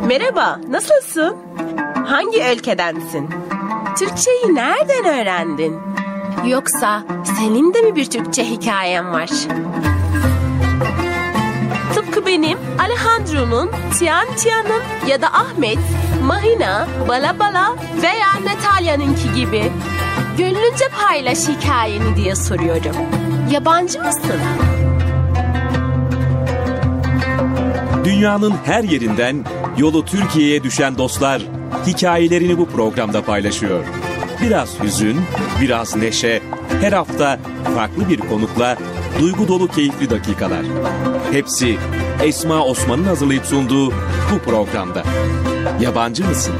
Merhaba, nasılsın? Hangi ülkedensin? Türkçeyi nereden öğrendin? Yoksa senin de mi bir Türkçe hikayen var? Tıpkı benim, Alejandro'nun, Tiantia'nın ya da Ahmet, Mahina, Balabala veya Natalya'nınki gibi. Gönlünce paylaş hikayeni diye soruyorum. Yabancı mısın? Dünyanın her yerinden yolu Türkiye'ye düşen dostlar hikayelerini bu programda paylaşıyor. Biraz hüzün, biraz neşe, her hafta farklı bir konukla duygu dolu keyifli dakikalar. Hepsi Esma Osman'ın hazırlayıp sunduğu bu programda. Yabancı mısın?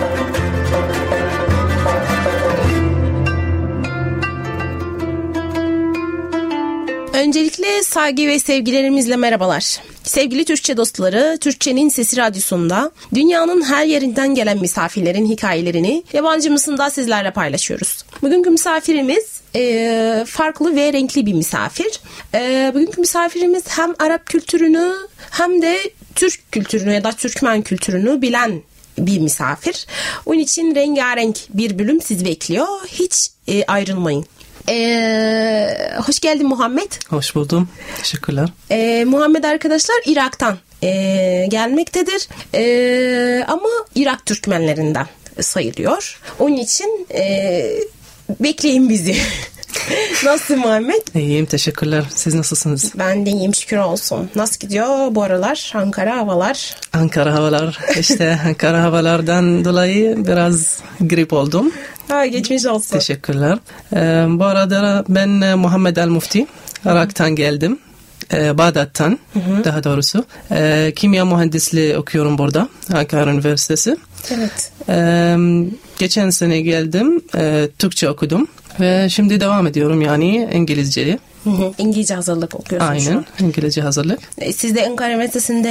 Öncelikle saygı ve sevgilerimizle merhabalar. Sevgili Türkçe dostları, Türkçenin Sesi Radyosu'nda dünyanın her yerinden gelen misafirlerin hikayelerini Yabancı mısın'da sizlerle paylaşıyoruz. Bugünkü misafirimiz farklı ve renkli bir misafir. Bugünkü misafirimiz hem Arap kültürünü hem de Türk kültürünü ya da Türkmen kültürünü bilen bir misafir. Onun için rengarenk bir bölüm sizi bekliyor. Hiç ayrılmayın. Hoş geldin Muhammed. Hoş buldum. Teşekkürler. Muhammed arkadaşlar Irak'tan gelmektedir. Ama Irak Türkmenlerinden sayılıyor. Onun için bekleyin bizi. Nasılsın Muhammed? İyiyim, teşekkürler. Siz nasılsınız? Ben de iyiyim, şükür olsun. Nasıl gidiyor bu aralar Ankara havalar? Ankara havalar. İşte Ankara havalardan dolayı biraz grip oldum. Geçmiş olsun. Teşekkürler. Bu arada ben Muhammed El Mufti. Irak'tan geldim. Bağdat'tan daha doğrusu. Kimya mühendisliği okuyorum burada. Ankara Üniversitesi. Evet. Geçen sene geldim. Türkçe okudum. Ve şimdi devam ediyorum yani İngilizceyi. İngilizce hazırlık okuyorsun. Aynen, şu an. İngilizce hazırlık. Siz de Ankara Üniversitesi'nde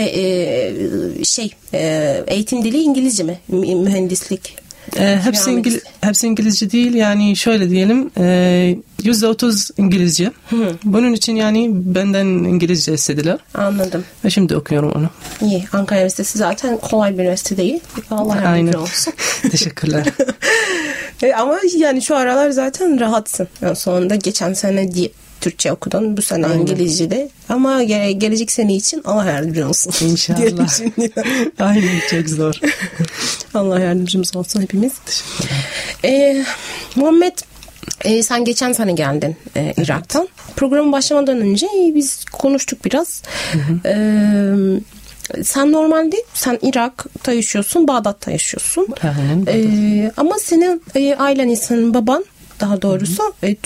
eğitim dili İngilizce mi? Mühendislik. Hepsi İngilizce değil yani şöyle diyelim %30 İngilizce. Bunun için yani benden İngilizce istediler. Anladım. Ve şimdi okuyorum onu. İyi. Ankara Üniversitesi zaten kolay bir üniversite değil. Allah yardımcı olsun. Teşekkürler. Ama yani şu aralar zaten rahatsın. Yani sonunda geçen sene Türkçe okudun. Bu sene İngilizce'de. Ama gelecek sene için Allah yardımcı olsun. İnşallah. Aynen, çok zor. Allah yardımcımız olsun hepimiz. Muhammed, sen geçen sene geldin Irak'tan. Programın başlamadan önce biz konuştuk biraz. Sen normalde Irak'ta yaşıyorsun, Bağdat'ta yaşıyorsun. Aynen. Ama senin ailen, senin baban daha doğrusu